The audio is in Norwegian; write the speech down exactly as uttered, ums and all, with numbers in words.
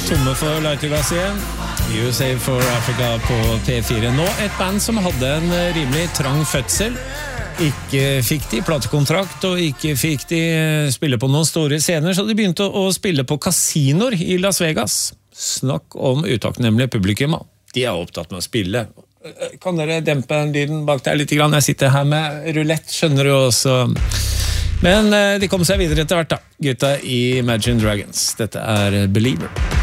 tomme for lightergass igjen. U S A for Africa på P fire. Nå et band som hadde en rimelig trang fødsel. Ikke fikk de platekontrakt, og ikke fikk de spille på noen store scener, så de begynte å spille på kasinoer i Las Vegas. Snakk om utakknemlige publikum. De er opptatt med å spille. Kan dere dempe lyden bak der litt grann? Jeg sitter her med rulett, skjønner du også. Men de kom seg videre etter hvert da, gutta i Imagine Dragons. Dette er Believer.